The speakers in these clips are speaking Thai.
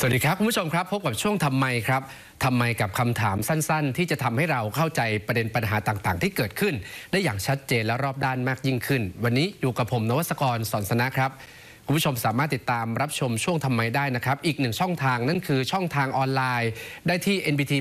สวัสดีครับคุณผู้ชมครับพบกับช่วงทำไมครับทำไมกับคำถามสั้นๆที่จะทำให้เราเข้าใจประเด็นปัญหาต่างๆที่เกิดขึ้นได้อย่างชัดเจนและรอบด้านมากยิ่งขึ้นวันนี้อยู่กับผมนวัศกร สอนสนะครับคุณผู้ชมสามารถติดตามรับชมช่วงทำไมได้นะครับอีกหนึ่งช่องทางนั่นคือช่องทางออนไลน์ได้ที่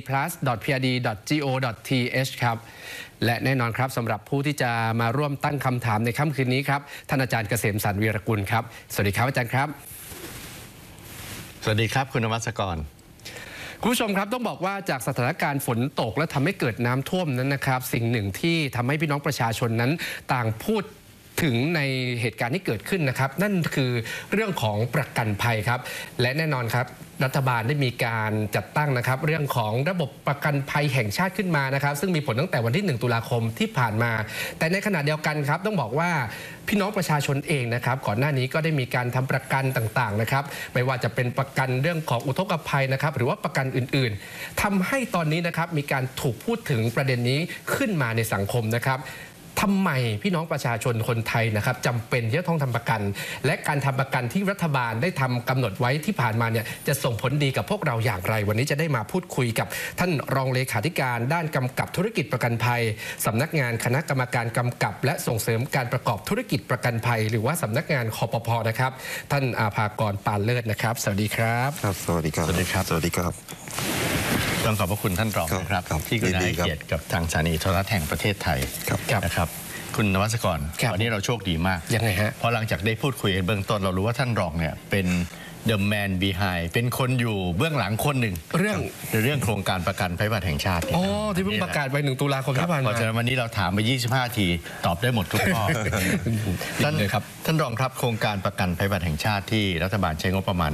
nbtplus.prd.go.th ครับและแน่นอนครับสำหรับผู้ที่จะมาร่วมตั้งคำถามในค่ำคืนนี้ครับท่านอาจารย์เกษมสรรวีรกุลครับสวัสดีครับอาจารย์ครับสวัสดีครับคุณนวัศกรคุณผู้ชมครับต้องบอกว่าจากสถานการณ์ฝนตกและทำให้เกิดน้ำท่วมนั้นนะครับสิ่งหนึ่งที่ทำให้พี่น้องประชาชนนั้นต่างพูดถึงในเหตุการณ์ที่เกิดขึ้นนะครับนั่นคือเรื่องของประกันภัยครับและแน่นอนครับรัฐบาลได้มีการจัดตั้งนะครับเรื่องของระบบประกันภัยแห่งชาติขึ้นมานะครับซึ่งมีผลตั้งแต่วันที่1 ตุลาคมที่ผ่านมาแต่ในขณะเดียวกันครับต้องบอกว่าพี่น้องประชาชนเองนะครับก่อนหน้านี้ก็ได้มีการทำประกันต่างๆนะครับไม่ว่าจะเป็นประกันเรื่องของอุทกภัยนะครับหรือว่าประกันอื่นๆทำให้ตอนนี้นะครับมีการถูกพูดถึงประเด็นนี้ขึ้นมาในสังคมนะครับทำไมพี่น้องประชาชนคนไทยนะครับจำเป็นที่จะต้องทำประกันและการทำประกันที่รัฐบาลได้ทำกำหนดไว้ที่ผ่านมาเนี่ยจะส่งผลดีกับพวกเราอย่างไรวันนี้จะได้มาพูดคุยกับท่านรองเลขาธิการด้านกำกับธุรกิจประกันภัยสำนักงานคณะกรรมการกำกับและส่งเสริมการประกอบธุรกิจประกันภัยหรือว่าสำนักงานคปภนะครับท่านอาภากร ปานเลิศนะครับสวัสดีครับครับสวัสดีครับสวัสดีครับสวัสดีครับต้องขอบพระคุณท่านรองนะครับที่กรุณาให้เกียรติกับทางสถานีโทรทัศน์แห่งประเทศไทยนะครับคุณนวัศกรวันนี้เราโชคดีมากยังไงฮะเพราะหลังจากได้พูดคุยเบื้องต้นเรารู้ว่าท่านรองเนี่ยเป็น The Man Behind เป็นคนอยู่เบื้องหลังคนหนึ่งเรื่องโครงการประกันภัยพิบัติแห่งชาติที่เพิ่งประกาศไป1 ตุลาคมที่ผ่านมาเพราะฉะนั้นวันนี้เราถามไป25 ทีตอบได้หมดทุกข้อท่านรองครับโครงการประกันภัยพิบัติแห่งชาติที่รัฐบาลใช้งบประมาณ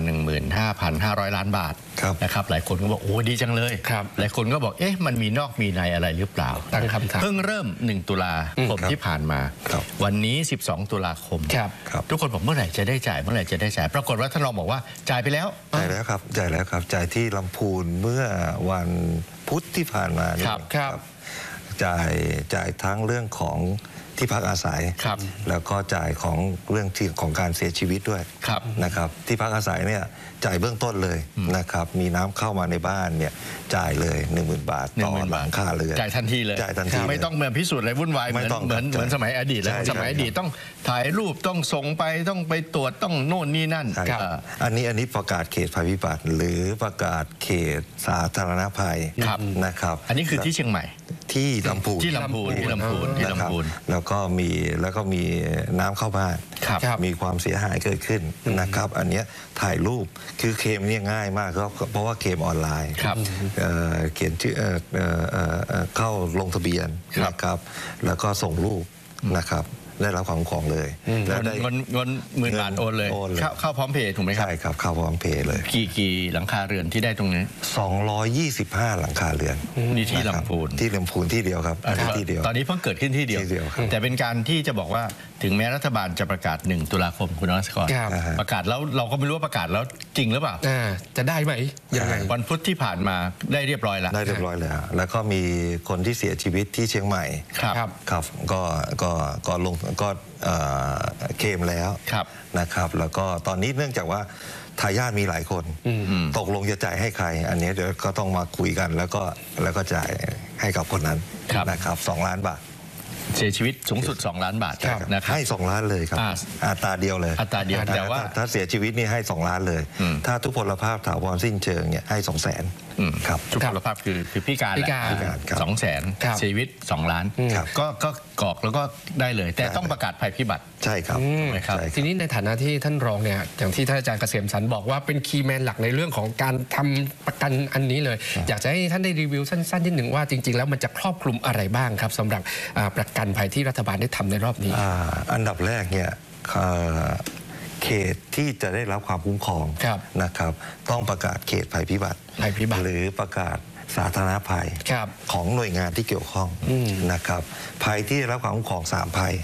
15,500 ล้านบาทนะครับหลายคนก็บอกโอ้ดีจังเลยหลายคนก็บอกเอ๊ะมันมีนอกมีในอะไรหรือเปล่าตั้งคำถามเพิ่งเริ่ม1 ตุลาคมที่ผ่านมาวันนี้12 ตุลาคมทุกคนบอกเมื่อไหร่จะได้จ่ายปรากฏว่าท่านรองบอกว่าจ่ายไปแล้วครับจ่ายที่ลำพูนเมื่อวันพุธที่ผ่านมาครับจ่ายทั้งเรื่องของที่พักอาศัยแล้วก็จ่ายของเรื่องของการเสียชีวิตด้วยนะครับที่พักอาศัยเนี่ยจ่ายเบื้องต้นเลยนะครับมีน้ำเข้ามาในบ้านเนี่ยจ่ายเลย 10,000 บาทต่อหลังคาเรือนจ่ายทันทีเลยไม่ต้องมาพิสูจน์อะไรวุ่นวายเหมือนสมัยอดีตแล้วสมัยอดีตต้องถ่ายรูปต้องส่งไปต้องไปตรวจต้องโน่นนี่นั่นอันนี้ประกาศเขตภัยพิบัติหรือประกาศเขตสาธารณภัยนะครับอันนี้คือที่เชียงใหม่ที่ลำพูนแล้วก็มีน้ำเข้าบ้านมีความเสียหายเกิดขึ้นนะครับอันนี้ถ่ายรูปคือเคลมเนี่ยง่ายมากเพราะว่าเคลมออนไลน์เขียนชื่อเข้าลงทะเบียนนะครับแล้วก็ส่งรูปนะครับได้รับความคุ้มครองเลยแล้วได้เงิน10,000 บาทโอนเลยเข้าพร้อมเพย์ถูกไหมครับใช่ครับเข้าพร้อมเพย์เลยกี่หลังคาเรือนที่ได้ตรงนี้ 225 หลังคาเรือนนี่ที่ลำพูนที่เดียวครับที่เดียวตอนนี้เพิ่งเกิดขึ้นที่เดียวแต่เป็นการที่จะบอกว่าถึงแม้รัฐบาลจะประกาศ1 ตุลาคมคุณนวัศกรประกาศแล้วเราก็ไม่รู้ว่าประกาศแล้วจริงหรือเปล่าจะได้ไหมยังไงวันพุธที่ผ่านมาได้เรียบร้อยแล้วแล้วก็มีคนที่เสียชีวิตที่เชียงใหม่ครับก็ลงก็เคลมแล้วนะครับแล้วก็ตอนนี้เนื่องจากว่าทายาทมีหลายคนตกลงจะจ่ายให้ใครอันนี้เดี๋ยวก็ต้องมาคุยกันแล้วก็จ่ายให้กับคนนั้นนะครับ2 ล้านบาทเสียชีวิตสูงสุด2 ล้านบาทนะครับให้2 ล้านเลยครับอัตราเดียวเลยแต่ว่าถ้าเสียชีวิตนี่ให้2 ล้านเลยถ้าทุพพลภาพถาวรสิ้นเชิงเนี่ยให้200,000ครับทุพพลภาพคือพิการ200,000เสียชีวิต2 ล้านก็กรอกแล้วก็ได้เลยแต่ต้องประกาศภัยพิบัติใช่ครับทีนี้ในฐานะที่ท่านรองเนี่ยอย่างที่ท่านอาจารย์เกษมสรรบอกว่าเป็นคีย์แมนหลักในเรื่องของการทำประกันอันนี้เลยอยากจะให้ท่านได้รีวิวสั้นๆนิดหนึ่งว่าจริงๆแล้วมันจะครอบคลุมอะไรบ้างครับสำหรับประกันภัยที่รัฐบาลได้ทำในรอบนี้อันดับแรกเนี่ยเขตที่จะได้รับความคุ้มครองนะครับต้องประกาศเขตภัยพิบัติหรือประกาศสาธารณภัยของหน่วยงานที่เกี่ยวข้องนะครับภัยที่ได้รับความคุ้มครอง3 ภัย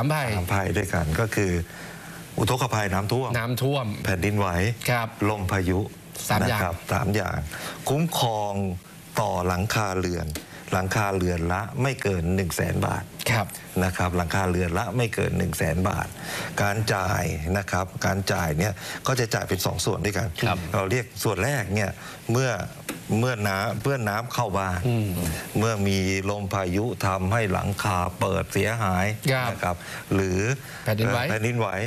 3 ภัยด้วยกันก็คืออุทกภัยน้ำท่วมแผ่นดินไหวลมพายุนะครับ3 อย่างคุ้มครองต่อหลังคาเรือนละไม่เกิน100,000 บาทนะครับหลังคาเรือนละไม่เกิน 100,000 บาทการจ่ายนะครับการจ่ายเนี่ยก็จะจ่ายเป็น2 ส่วนด้วยกันเราเรียกส่วนแรกเนี่ยเมื่อน้ำเข้าบ้านเมื่อมีลมพายุทำให้หลังคาเปิดเสียหายนะครับหรือแผ่นดินไหว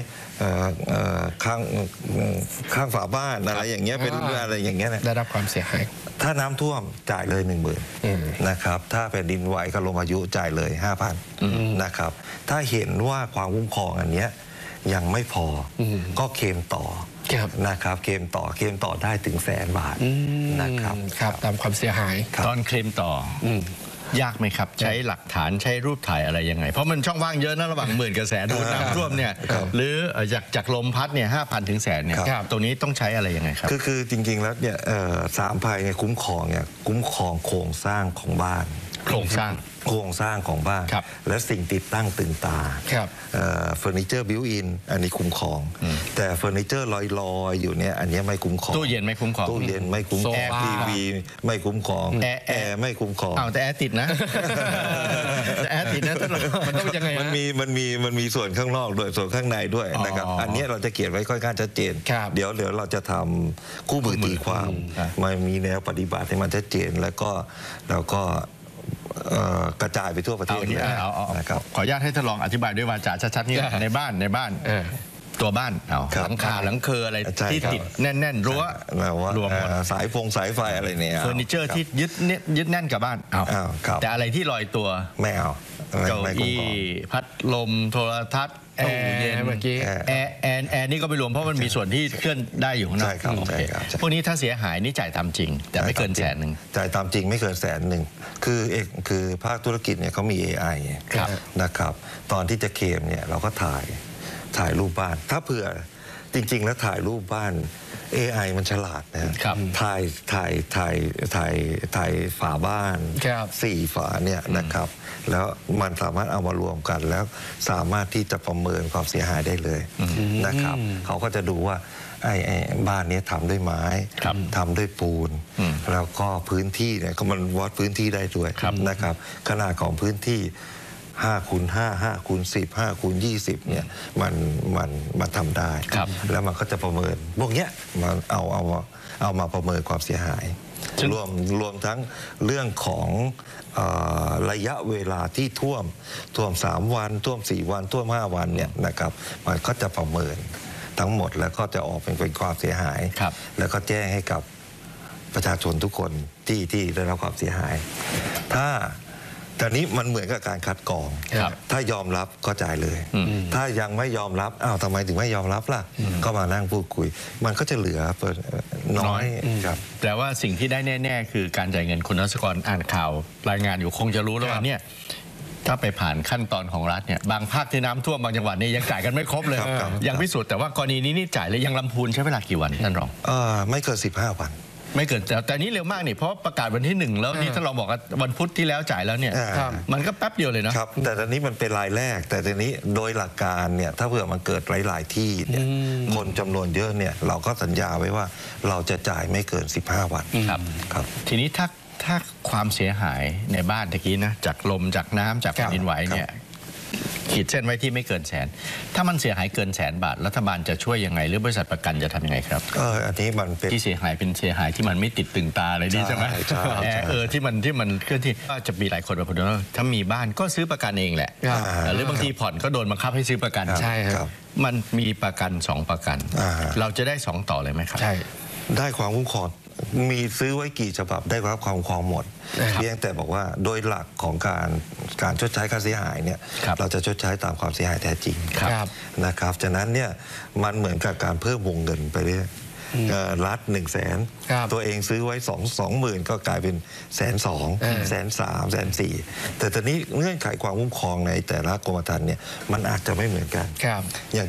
ข้างฝาบ้านอะไรอย่างเงี้ยเป็นอะไรอย่างเงี้ยได้รับความเสียหายถ้าน้ำท่วมจ่ายเลย 10,000 นะครับถ้าแผ่นดินไหวกับลมพายุจ่ายเลย 5,000 นะครับถ้าเห็นว่าความคุ้มครองอันเนี้ยยังไม่พอก็เคลมต่อนะครับเคลมต่อได้ถึง100,000 บาทนะครับตามความเสียหายตอนเคลมต่อยากไหมครับใช้หลักฐานใช้รูปถ่ายอะไรยังไงเพราะมันช่องว่างเยอะนะระหว่าง10,000 กับ100,000ดูน้ำท่วมเนี่ยหรือจากลมพัดเนี่ย 5,000 ถึง100,000เนี่ยตรงนี้ต้องใช้อะไรยังไงครับคือจริงๆแล้วเนี่ย3 ภัยเนี่ยคุ้มครองโครงสร้างของบ้านโครงสร้างของบ้านและสิ่งติดตั้งตึงตาเฟอร์นิเจอร์บิวอินอันนี้คุ้มครองแต่เฟอร์นิเจอร์ลอยอยู่เนี่ยอันนี้ไม่คุ้มครองตู้เย็นไม่คุ้มครองตู้เย็นไม่คุ้มครองทีวีไม่คุ้มครองแอร์ไม่คุ้มครองแต่แอร์ติดนะแอร์ติดนะมันต้องยังไงมันมีส่วนข้างนอกด้วยส่วนข้างในด้วยนะครับอันนี้เราจะเขียนไว้ค่อนข้างชัดเจนเดี๋ยวเราจะทำคู่มือตีความมันมีแนวปฏิบัติให้มันชัดเจนแล้วก็กระจายไปทั่วประเทศนะครับขออนุญาตให้ท่านรองอธิบายด้วยวาจาชัดๆนี่ในบ้านตัวบ้านหลังคาหลังเคออะไรที่ติดแน่นๆรั้วรวมหมดสายไฟอะไรเนี่ยเฟอร์นิเจอร์ที่ยึดแน่นกับบ้านแต่อะไรที่ลอยตัวไม่เอาเก้าอี้พัดลมโทรทัศน์แอร์เมื่อกี้แอร์นี่ก็ไปรวมเพราะมันมีส่วนที่เคลื่อนได้อยู่ข้างนอกพวกนี้ถ้าเสียหายนี่จ่ายตามจริงแต่ไม่เกิน100,000 จ่ายตามจริงไม่เกิน100,000คือภาคธุรกิจเนี่ยเขามี AI นะครับตอนที่จะเคลมเนี่ยเราก็ถ่ายรูปบ้านถ้าเผื่อจริงๆแล้วถ่ายรูปบ้าน AI มันฉลาดนะครับถ่ายฝาบ้าน4 ฝาเนี่ยนะครับแล้วมันสามารถเอามารวมกันแล้วสามารถที่จะประเมินความเสียหายได้เลยนะครับเขาก็จะดูว่าไอ้บ้านนี้ทำด้วยไม้ทำด้วยปูนแล้วก็พื้นที่เนี่ยก็มันวัดพื้นที่ได้ด้วยนะครับขนาดของพื้นที่5x5 5x10 5x20เนี่ยมันทำได้แล้วมันก็จะประเมินพวกเนี้ยมันเอามาประเมินความเสียหายรวมทั้งเรื่องของระยะเวลาที่ท่วม3 วันท่วม4 วันท่วม5 วันเนี่ยนะครับมันก็จะประเมินทั้งหมดแล้วก็จะออกเป็นความเสียหายแล้วก็แจ้งให้กับประชาชนทุกคนที่ได้รับความเสียหายตอนนี้มันเหมือนกับการคัดกรองถ้ายอมรับก็จ่ายเลยถ้ายังไม่ยอมรับทำไมถึงไม่ยอมรับล่ะก็มานั่งพูดคุยมันก็จะเหลือน้อยครับแต่ว่าสิ่งที่ได้แน่ๆคือการจ่ายเงินคุณรัศกรอ่านข่าวรายงานอยู่คงจะรู้แล้วว่าเนี่ยถ้าไปผ่านขั้นตอนของรัฐเนี่ยบางภาคที่น้ำท่วมบางจังหวัดนี่ยังจ่ายกันไม่ครบเลยยังพิสูจน์แต่ว่ากรณีนี้นี่จ่ายเลยยังลำพูนใช้เวลากี่วันท่านรองไม่เกิน15 วันไม่เกิดแต่นี้เร็วมากนี่เพราะประกาศวันที่1แล้วนี่ถ้าเราบอกว่าวันพุธที่แล้วจ่ายแล้วเนี่ยมันก็แป๊บเดียวเลยนะครับแต่ตอนนี้มันเป็นรายแรกแต่ตอนนี้โดยหลักการเนี่ยถ้าเผื่อมันเกิดหลายๆที่เนี่ยคนจำนวนเยอะเนี่ยเราก็สัญญาไว้ว่าเราจะจ่ายไม่เกิน15 วันครับทีนี้ถ้าความเสียหายในบ้านตะกี้นะจากลมจากน้ำจากแผ่นดินไหวเนี่ยขีดเส้นไว้ที่ไม่เกิน100,000ถ้ามันเสียหายเกิน100,000 บาทรัฐบาลจะช่วยยังไงหรือบริษัทประกันจะทำยังไงครับอันนี้มันเป็นที่เสียหายเป็นเสียหายที่มันไม่ติดตึงตาอะไรดีใช่ไหมที่มันเคลื่อนที่ก็จะมีหลายคนบอกว่าถ้ามีบ้านก็ซื้อประกันเองแหละหรือบางทีผ่อนก็โดนบังคับให้ซื้อประกันใช่ครับมันมีประกัน2 ประกันเราจะได้2 ต่อเลยไหมครับใช่ได้ความคุ้มครองมีซื้อไว้กี่ฉบับได้รับความคุ้มครองหมดเพียงแต่บอกว่าโดยหลักของการชดใช้ค่าเสียหายเนี่ยเราจะชดใช้ตามความเสียหายแท้จริงนะครับฉะนั้นเนี่ยมันเหมือนกับการเพิ่มวงเงินไปเรื่อยรัฐ100,000ตัวเองซื้อไว้20,000ก็กลายเป็น120,000 130,000 140,000แต่ตอนนี้เงื่อนไขความคุ้มครองในแต่ละกรมธรรม์เนี่ยมันอาจจะไม่เหมือนกันอย่าง